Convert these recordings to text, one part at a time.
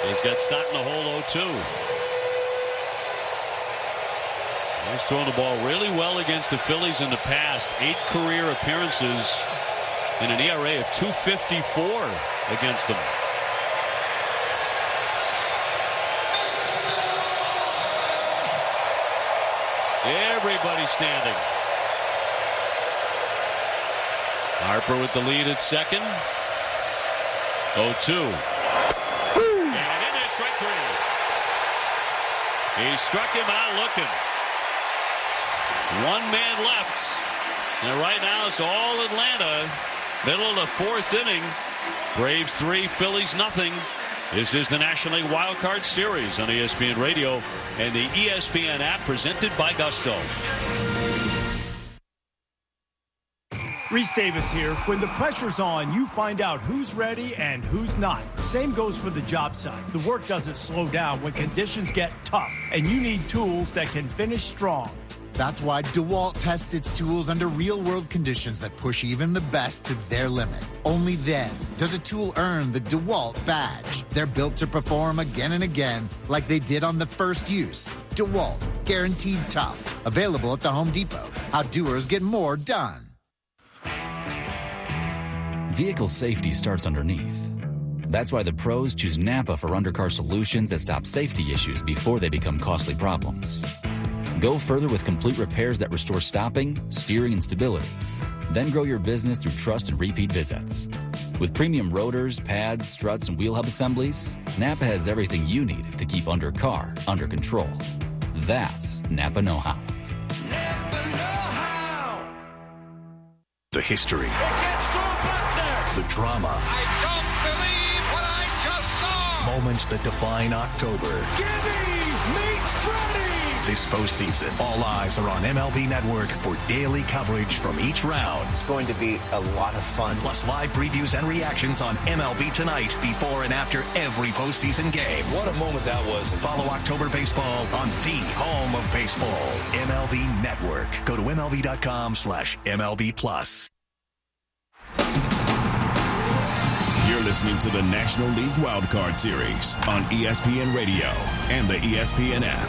He's got Stockton to hold 0-2. He's thrown the ball really well against the Phillies in the past. 8 career appearances and an ERA of 2.54 against them. Everybody standing. Harper with the lead at second. 0-2. And in there, strike 3. He struck him out looking. 1 man left. And right now it's all Atlanta. Middle of the 4th inning. Braves 3, Phillies nothing. This is the National League Wild Card Series on ESPN Radio and the ESPN app, presented by Gusto. Reese Davis here. When the pressure's on, you find out who's ready and who's not. Same goes for the job site. The work doesn't slow down when conditions get tough, and you need tools that can finish strong. That's why DeWalt tests its tools under real-world conditions that push even the best to their limit. Only then does a tool earn the DeWalt badge. They're built to perform again and again like they did on the first use. DeWalt, guaranteed tough. Available at the Home Depot. How doers get more done. Vehicle safety starts underneath. That's why the pros choose Napa for undercar solutions that stop safety issues before they become costly problems. Go further with complete repairs that restore stopping, steering, and stability. Then grow your business through trust and repeat visits. With premium rotors, pads, struts, and wheel hub assemblies, Napa has everything you need to keep undercar under control. That's Napa know-how. Napa know-how. The history. The drama. I don't believe what I just saw. Moments that define October. Meet Freddie. This postseason, all eyes are on MLB Network for daily coverage from each round. It's going to be a lot of fun. Plus live previews and reactions on MLB Tonight before and after every postseason game. What a moment that was. Follow October baseball on the home of baseball, MLB Network. Go to MLB.com/MLB Plus. You're listening to the National League Wildcard Series on ESPN Radio and the ESPN app.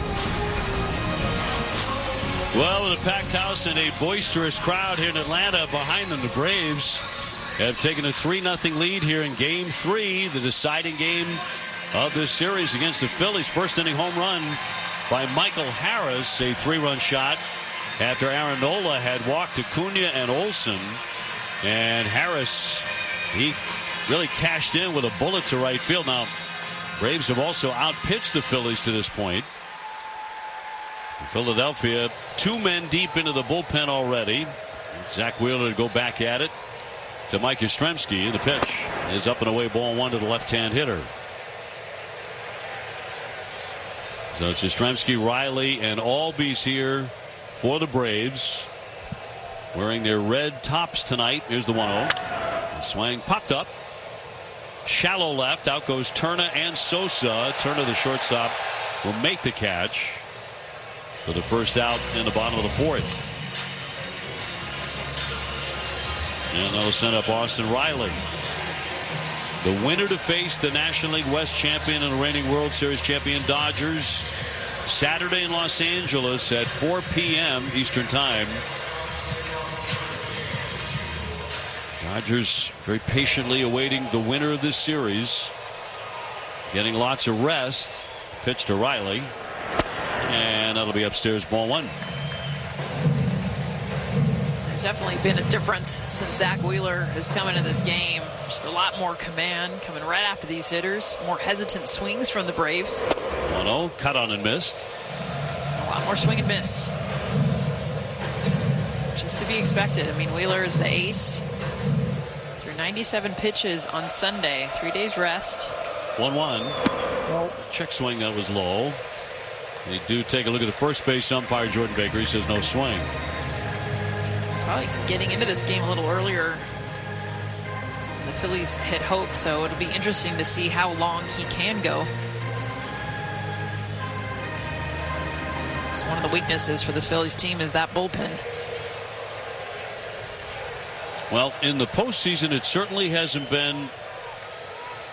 Well, with a packed house and a boisterous crowd here in Atlanta behind them, the Braves have taken a 3-0 lead here in Game 3, the deciding game of this series against the Phillies. First inning home run by Michael Harris, a 3-run shot after Aaron Nola had walked Acuna and Olsen. And Harris, he really cashed in with a bullet to right field. Now, Braves have also outpitched the Phillies to this point. Philadelphia, 2 men deep into the bullpen already. Zach Wheeler to go back at it to Mike Yastrzemski. The pitch is up and away, ball 1 to the left-hand hitter. So it's Yastrzemski, Riley, and Albies here for the Braves, wearing their red tops tonight. Here's the 1-0. The swing popped up. Shallow left. Out goes Turner and Sosa. Turner, the shortstop, will make the catch for the first out in the bottom of the 4th. And that'll send up Austin Riley. The winner to face the National League West champion and the reigning World Series champion Dodgers Saturday in Los Angeles at 4 p.m. Eastern Time. Dodgers very patiently awaiting the winner of this series, getting lots of rest. Pitch to Riley. And that'll be upstairs, ball 1. There's definitely been a difference since Zach Wheeler has come into this game. Just a lot more command coming right after these hitters. More hesitant swings from the Braves. 1-0, cut on and missed. A lot more swing and miss. Just to be expected. I mean, Wheeler is the ace. Through 97 pitches on Sunday. 3 days rest. 1-1. Check swing that was low. They do take a look at the first base umpire, Jordan Baker. He says no swing. Probably getting into this game a little earlier. The Phillies hit hope, so it'll be interesting to see how long he can go. It's one of the weaknesses for this Phillies team is that bullpen. Well, in the postseason, it certainly hasn't been